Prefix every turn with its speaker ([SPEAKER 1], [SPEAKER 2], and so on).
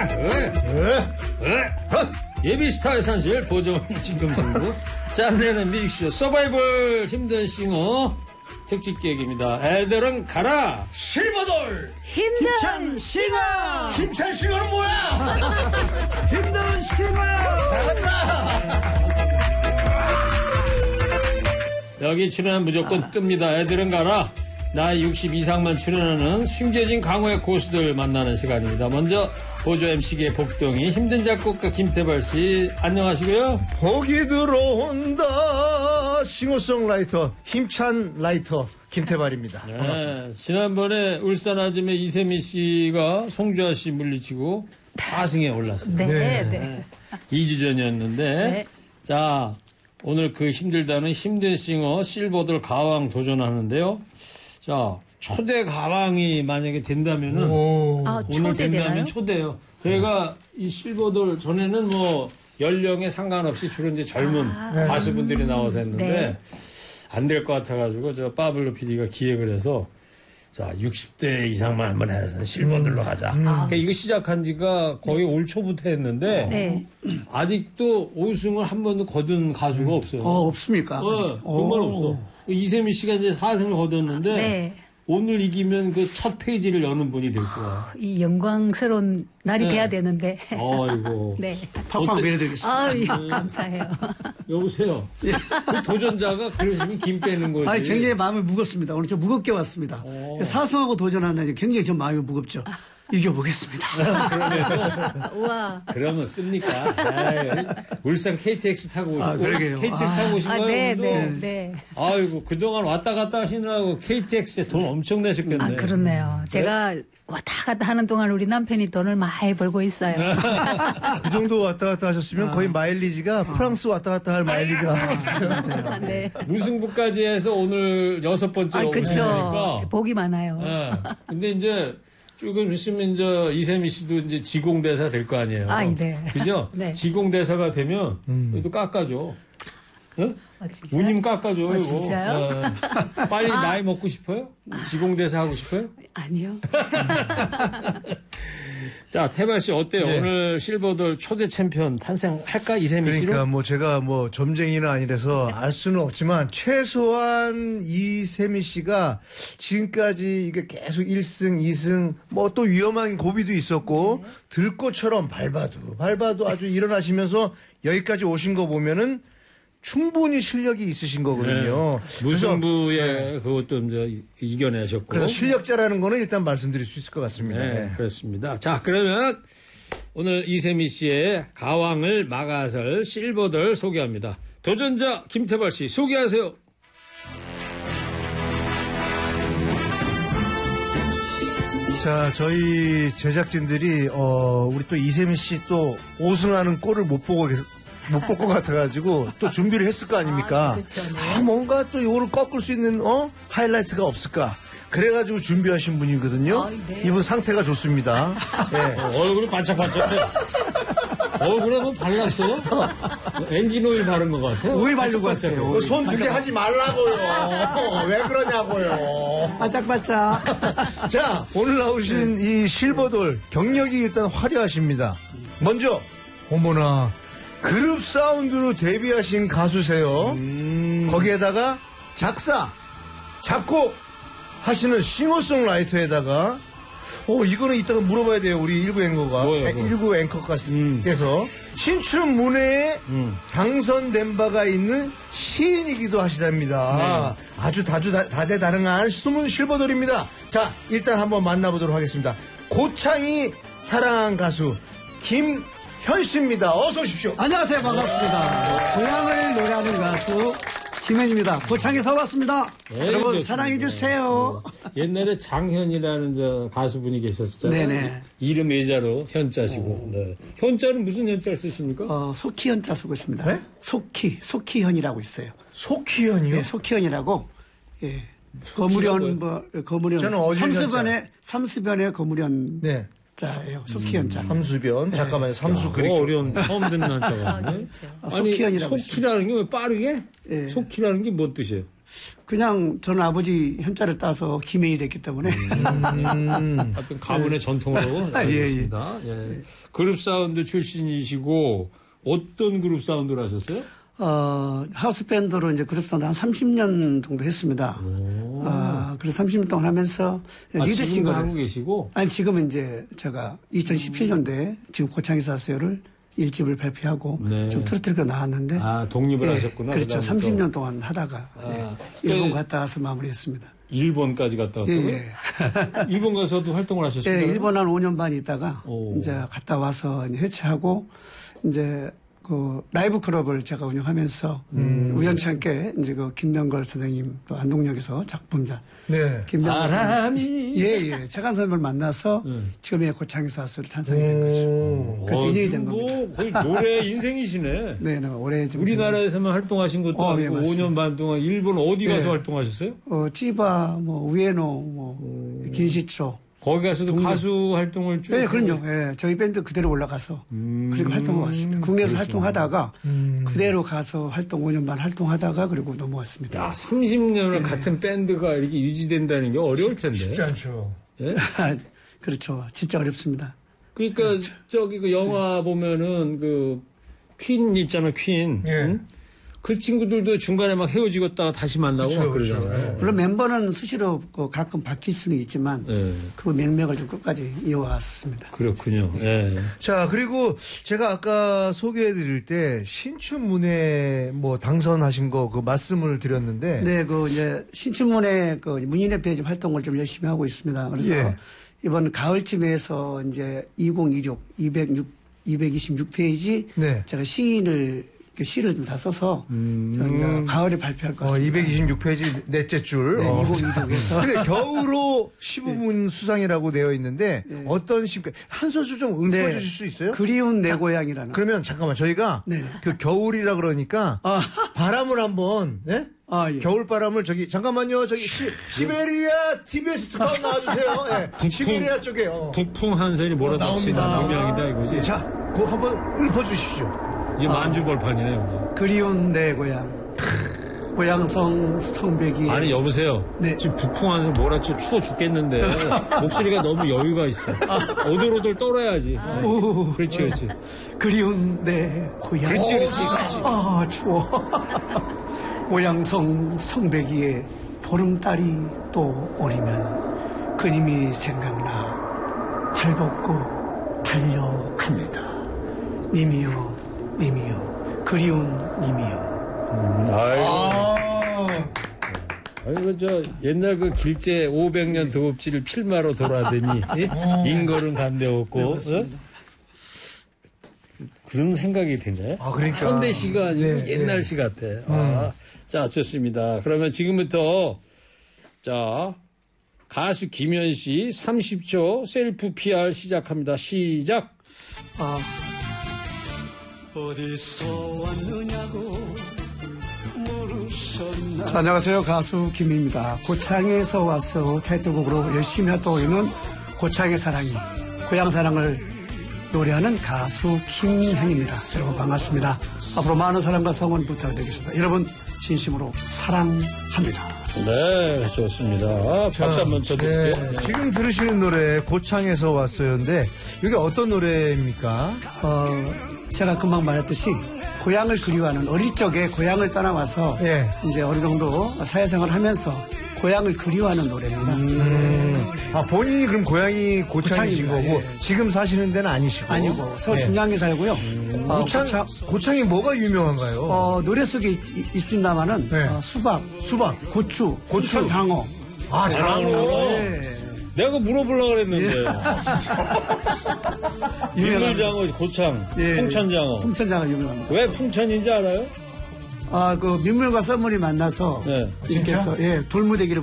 [SPEAKER 1] 예비스타의 산실 보정 진검승부 짬내는 뮤직쇼 서바이벌 힘든 싱어 특집 기획입니다. 애들은 가라
[SPEAKER 2] 실버돌
[SPEAKER 3] 힘든 싱어.
[SPEAKER 2] 힘찬 싱어는 뭐야?
[SPEAKER 3] 힘든 싱어.
[SPEAKER 2] 잘한다.
[SPEAKER 1] 여기 출연하면 무조건 뜹니다. 애들은 가라. 나이 60 이상만 출연하는 숨겨진 강호의 고수들 만나는 시간입니다. 먼저 보조 MC계 복동이 힘든 작곡가 김태발 씨 안녕하시고요.
[SPEAKER 2] 복이 들어온다. 싱어송라이터 힘찬 라이터 김태발입니다.
[SPEAKER 1] 네,
[SPEAKER 2] 반갑습니다.
[SPEAKER 1] 지난번에 울산 아줌의 이세미 씨가 송주아 씨 물리치고 4승에 올랐어요.
[SPEAKER 3] 네.
[SPEAKER 1] 2주 전이었는데
[SPEAKER 3] 네.
[SPEAKER 1] 자 오늘 그 힘들다는 힘든 싱어 실버돌 가왕 도전하는데요. 자 초대 가왕이 만약에 된다면은
[SPEAKER 3] 아,
[SPEAKER 1] 오늘 된다면
[SPEAKER 3] 초대되나요?
[SPEAKER 1] 초대요. 저희가 이 실버돌 전에는 뭐 연령에 상관없이 주로 이제 젊은 가수분들이 나와서 했는데
[SPEAKER 3] 네.
[SPEAKER 1] 안 될 것 같아가지고 저 파블로 PD가 기획을 해서 자 60대 이상만 한번 해서 실버돌로 가자. 그러니까 이거 시작한 지가 거의 올 초부터 했는데
[SPEAKER 3] 네.
[SPEAKER 1] 아직도 5승을 한 번도 거둔 가수가 없어요.
[SPEAKER 4] 없습니까?
[SPEAKER 1] 정말 없어. 이세미 씨가 이제 4승을 거뒀는데
[SPEAKER 3] 네.
[SPEAKER 1] 오늘 이기면 그 첫 페이지를 여는 분이 될 거야.
[SPEAKER 3] 이 영광스러운 날이
[SPEAKER 1] 네.
[SPEAKER 3] 돼야 되는데.
[SPEAKER 1] 아이고.
[SPEAKER 3] 네.
[SPEAKER 4] 팍팍 밀어드리겠습니다.
[SPEAKER 3] 아유, 감사해요.
[SPEAKER 1] 여보세요. 그 도전자가 그러시면 김 빼는 거지.
[SPEAKER 4] 아니, 굉장히 마음이 무겁습니다. 오늘 좀 무겁게 왔습니다. 사승하고 도전한다니 굉장히 좀 마음이 무겁죠. 이겨보겠습니다.
[SPEAKER 3] 우와.
[SPEAKER 1] 그러면 씁니까? 아유, 울산 KTX 타고 오시고.
[SPEAKER 4] 아, 그러게요.
[SPEAKER 1] KTX 타고 오신 거예요?
[SPEAKER 3] 네,
[SPEAKER 1] 오늘도?
[SPEAKER 3] 네, 네.
[SPEAKER 1] 아이고, 그동안 왔다 갔다 하시느라고 KTX에 돈 엄청 내셨겠네.
[SPEAKER 3] 아, 그렇네요. 제가 왔다 갔다 하는 동안 우리 남편이 돈을 많이 벌고 있어요.
[SPEAKER 2] 그 정도 왔다 갔다 하셨으면 거의 마일리지가 프랑스 왔다 갔다 할 마일리지가
[SPEAKER 3] 아, 네.
[SPEAKER 1] 무승부까지 해서 오늘 6번째로
[SPEAKER 3] 아,
[SPEAKER 1] 오시니까.
[SPEAKER 3] 그쵸. 복이 많아요.
[SPEAKER 1] 예. 근데 이제 조금 있으면 이제 이세미 씨도 이제 지공대사 될 거 아니에요.
[SPEAKER 3] 아, 네.
[SPEAKER 1] 그죠?
[SPEAKER 3] 네.
[SPEAKER 1] 지공대사가 되면 또 깎아줘. 응?
[SPEAKER 3] 아, 진짜?
[SPEAKER 1] 운임 깎아줘요.
[SPEAKER 3] 아,
[SPEAKER 1] 이거.
[SPEAKER 3] 진짜요?
[SPEAKER 1] 예. 빨리 나이 먹고 싶어요? 지공대사 하고 싶어요?
[SPEAKER 3] 아니요.
[SPEAKER 1] 자, 태발 씨 어때요?
[SPEAKER 2] 네.
[SPEAKER 1] 오늘 실버돌 초대 챔피언 탄생할까? 이세미 씨로?
[SPEAKER 2] 그러니까 뭐 제가 뭐 점쟁이는 아니라서 알 수는 없지만 최소한 이세미 씨가 지금까지 이게 계속 1승, 2승 뭐 또 위험한 고비도 있었고 들꽃처럼 밟아도 아주 일어나시면서 여기까지 오신 거 보면은 충분히 실력이 있으신 거거든요.
[SPEAKER 1] 무승부에 그것도 이제 이겨내셨고.
[SPEAKER 2] 그래서 실력자라는 거는 일단 말씀드릴 수 있을 것 같습니다.
[SPEAKER 1] 네,
[SPEAKER 2] 네.
[SPEAKER 1] 그렇습니다. 자, 그러면 오늘 이세미 씨의 가왕을 막아설 실버돌 소개합니다. 도전자 김태발 씨 소개하세요.
[SPEAKER 2] 자, 저희 제작진들이 우리 또 이세미 씨 또 5승하는 꼴을 못 볼 것 같아가지고 또 준비를 했을 거 아닙니까?
[SPEAKER 3] 아, 그렇죠. 네.
[SPEAKER 2] 뭔가 또 이거를 꺾을 수 있는 하이라이트가 없을까? 그래가지고 준비하신 분이거든요.
[SPEAKER 3] 아, 네.
[SPEAKER 2] 이분 상태가 좋습니다. 네.
[SPEAKER 1] 얼굴이 반짝반짝해. 얼굴에 뭐 발랐어요? 엔진 오일 바른 것 같아요.
[SPEAKER 4] 오일 바르고 왔어요.
[SPEAKER 2] 손 두 개 하지 말라고요. 왜 그러냐고요.
[SPEAKER 4] 바짝바짝.
[SPEAKER 2] 자, 오늘 나오신 이 실버돌 경력이 일단 화려하십니다. 먼저 어머나 그룹 사운드로 데뷔하신 가수세요. 거기에다가 작사, 작곡 하시는 싱어송라이터에다가 이거는 이따가 물어봐야 돼요. 우리 일부 앵커가.
[SPEAKER 1] 뭐예요, 그거?
[SPEAKER 2] 일부 앵커께서 신춘 문예에 당선된 바가 있는 시인이기도 하시답니다. 아주 다재다능한 숨은 실버돌입니다. 자, 일단 한번 만나보도록 하겠습니다. 고창이 사랑한 가수 김현 씨입니다. 어서 오십시오.
[SPEAKER 4] 안녕하세요. 반갑습니다. 고향을 노래하는 가수 김현입니다. 고창에서 왔습니다.
[SPEAKER 1] 네,
[SPEAKER 4] 여러분
[SPEAKER 1] 좋습니다.
[SPEAKER 4] 사랑해주세요.
[SPEAKER 1] 옛날에 장현이라는 저 가수분이 계셨었잖아요.
[SPEAKER 4] 네네.
[SPEAKER 1] 이름 예자로 현자시고. 네. 현자는 무슨 현자를 쓰십니까?
[SPEAKER 4] 속희현자 쓰고 있습니다.
[SPEAKER 2] 네?
[SPEAKER 4] 속희현이라고 있어요.
[SPEAKER 2] 속희현이요?
[SPEAKER 4] 네, 속희현이라고. 예. 거무련, 거무련.
[SPEAKER 2] 저는 어질
[SPEAKER 4] 삼수변의 거무련.
[SPEAKER 2] 네.
[SPEAKER 4] 자예요. 속희현자.
[SPEAKER 2] 삼수변. 잠깐만요. 삼수 그리
[SPEAKER 1] 어려운 처음 듣는 한자가.
[SPEAKER 3] 아, 진짜.
[SPEAKER 1] 아니,
[SPEAKER 4] 속희현이라고
[SPEAKER 1] 속희라는 게 왜 빠르게?
[SPEAKER 4] 예.
[SPEAKER 1] 속희라는 게 뭔 뜻이에요?
[SPEAKER 4] 그냥 저는 아버지 현자를 따서 김해이 됐기 때문에.
[SPEAKER 1] 하여튼 가문의 전통으로
[SPEAKER 4] 예, 예.
[SPEAKER 1] 알겠습니다. 예. 그룹 사운드 출신이시고 어떤 그룹 사운드를 하셨어요?
[SPEAKER 4] 하우스 밴드로 이제 그룹 사운드 한 30년 정도 했습니다. 그래서 30년 동안 하면서 리드
[SPEAKER 1] 지금도
[SPEAKER 4] 싱글을
[SPEAKER 1] 하고 계시고?
[SPEAKER 4] 아니 지금은 이제 제가 2017년도에 지금 고창에서 왔어요를 1집을 발표하고
[SPEAKER 1] 네.
[SPEAKER 4] 좀 트로트가 나왔는데
[SPEAKER 1] 독립을 하셨구나.
[SPEAKER 4] 그렇죠.
[SPEAKER 1] 그다음부터.
[SPEAKER 4] 30년 동안 하다가 일본 갔다 와서 마무리했습니다.
[SPEAKER 1] 일본까지 갔다 왔다고요?
[SPEAKER 4] 예.
[SPEAKER 1] 일본 가서도 활동을 하셨습니까?
[SPEAKER 4] 예, 일본 한 5년 반 있다가
[SPEAKER 1] 오.
[SPEAKER 4] 이제 갔다 와서 이제 해체하고 이제 그 라이브 클럽을 제가 운영하면서 우연찮게 이제 그 김명걸 선생님 또 안동역에서 작품자
[SPEAKER 2] 네.
[SPEAKER 4] 김명걸 선생님
[SPEAKER 1] 바람이
[SPEAKER 4] 예 최강 선생님을 만나서 지금의 고창에서 와서를 탄생이 된 거죠. 그래서 인연이 된 겁니다.
[SPEAKER 1] 거의 노래 인생이시네.
[SPEAKER 4] 네, 올해 좀
[SPEAKER 1] 우리나라에서만 활동하신 것도
[SPEAKER 4] 예,
[SPEAKER 1] 아니고
[SPEAKER 4] 맞습니다.
[SPEAKER 1] 5년 반 동안 일본 어디 가서
[SPEAKER 4] 예.
[SPEAKER 1] 활동하셨어요?
[SPEAKER 4] 찌바, 뭐 우에노, 긴시초.
[SPEAKER 1] 거기 가서도 가수 활동을 쭉.
[SPEAKER 4] 네, 그럼요. 예, 저희 밴드 그대로 올라가서 그리고 활동을 왔습니다. 국내에서 활동하다가 그대로 가서 활동 5년 반 활동하다가 그리고 넘어왔습니다.
[SPEAKER 1] 야, 30년을 같은 밴드가 이렇게 유지된다는 게 어려울 텐데.
[SPEAKER 2] 쉽지 않죠.
[SPEAKER 1] 예?
[SPEAKER 4] 그렇죠. 진짜 어렵습니다.
[SPEAKER 1] 그러니까 저기 그 영화 보면은 그 퀸 있잖아, 퀸.
[SPEAKER 2] 예.
[SPEAKER 1] 응? 그 친구들도 중간에 막 헤어지겠다가 다시 만나고
[SPEAKER 2] 그렇죠,
[SPEAKER 1] 막 그러잖아요.
[SPEAKER 4] 물론 멤버는 수시로 가끔 바뀔 수는 있지만
[SPEAKER 1] 예.
[SPEAKER 4] 그 맥락을 좀 끝까지 이어왔습니다.
[SPEAKER 1] 그렇군요. 예.
[SPEAKER 2] 자, 그리고 제가 아까 소개해 드릴 때 신춘문예 뭐 당선하신 거 그 말씀을 드렸는데.
[SPEAKER 4] 네, 그 이제 신춘문예 그 문인협회 좀 활동을 좀 열심히 하고 있습니다. 그래서
[SPEAKER 2] 예.
[SPEAKER 4] 이번 가을쯤에서 이제 226페이지
[SPEAKER 2] 네.
[SPEAKER 4] 제가 시를 좀 다 써서 이제 가을에 발표할 것 같습니다.
[SPEAKER 2] 226페이지 넷째 줄.
[SPEAKER 4] 네, 2026에서.
[SPEAKER 2] 근데 겨울호 시부문 수상이라고 되어 있는데 어떤 시, 한 소절 좀 읊어주실 수 있어요?
[SPEAKER 4] 그리운 내 고향이라는.
[SPEAKER 2] 그러면 잠깐만 저희가
[SPEAKER 4] 네네.
[SPEAKER 2] 그 겨울이라 그러니까 바람을 한번 예?
[SPEAKER 4] 예.
[SPEAKER 2] 겨울 바람을 저기 잠깐만요 저기 시베리아 TBS 특파원 나와주세요. 예. 시베리아 쪽에
[SPEAKER 1] 북풍 한선이 몰아닥치는
[SPEAKER 2] 나옵니다.
[SPEAKER 1] 음향이다 이거지.
[SPEAKER 2] 자, 그거 한번 읊어주십시오.
[SPEAKER 1] 이게 만주벌판이네요.
[SPEAKER 4] 그리운 내 고향. 고향성 성백이.
[SPEAKER 1] 아니 여보세요.
[SPEAKER 4] 네.
[SPEAKER 1] 지금 북풍 한선 몰아쳐 추워 죽겠는데 목소리가 너무 여유가 있어. 오돌오돌 떨어야지. 그렇지 그렇지.
[SPEAKER 4] 그리운 내 고향.
[SPEAKER 1] 그렇지 그렇지.
[SPEAKER 4] 아, 추워. 고향성 성백이에 보름달이 또 오리면 그님이 생각나 발벗고 달려갑니다. 님이요, 님이요, 그리운 님이요.
[SPEAKER 1] 아이고 저 옛날 그 길제 500년 도읍지를 필마로 돌아다니 인걸은 간데 없고 그런 생각이 드네.
[SPEAKER 2] 그러니까.
[SPEAKER 1] 현대 시가 아니고
[SPEAKER 2] 네,
[SPEAKER 1] 옛날 시 같아. 자 좋습니다. 그러면 지금부터 자 가수 김현 씨 30초 셀프 PR 시작합니다. 시작.
[SPEAKER 4] 어디서 왔느냐고 물으셨나. 자, 안녕하세요. 가수 김입니다. 고창에서 와서 타이틀곡으로 열심히 활동하고 있는 고창의 사랑이, 고향 사랑을 노래하는 가수 김현입니다. 여러분 반갑습니다. 앞으로 많은 사랑과 성원 부탁드리겠습니다. 여러분 진심으로 사랑합니다.
[SPEAKER 1] 네, 좋습니다. 박수 한번 쳐드릴게요.
[SPEAKER 2] 네, 지금 들으시는 노래 고창에서 왔어요인데 이게 어떤 노래입니까?
[SPEAKER 4] 제가 금방 말했듯이 고향을 그리워하는 어릴 적에 고향을 떠나와서
[SPEAKER 2] 예.
[SPEAKER 4] 이제 어느 정도 사회생활을 하면서 고향을 그리워하는 노래입니다.
[SPEAKER 2] 본인이 그럼 고향이 고창이신
[SPEAKER 4] 고창입니다.
[SPEAKER 2] 거고
[SPEAKER 4] 예.
[SPEAKER 2] 지금 사시는 데는 아니시고
[SPEAKER 4] 아니고 서울
[SPEAKER 2] 예.
[SPEAKER 4] 중량에 살고요.
[SPEAKER 2] 고창이 뭐가 유명한가요?
[SPEAKER 4] 노래 속에 있습니다만은
[SPEAKER 2] 네.
[SPEAKER 4] 수박, 고추,
[SPEAKER 2] 고추.
[SPEAKER 4] 장어.
[SPEAKER 2] 장어.
[SPEAKER 4] 네.
[SPEAKER 1] 내가 그거 물어보려고 그랬는데. 민물장어, 고창,
[SPEAKER 4] 예.
[SPEAKER 1] 풍천장어.
[SPEAKER 4] 풍천장어 유명합니다.
[SPEAKER 1] 왜 풍천인지 알아요?
[SPEAKER 4] 그 민물과 썰물이 만나서
[SPEAKER 1] 네.
[SPEAKER 4] 이렇게 해서 돌무대기를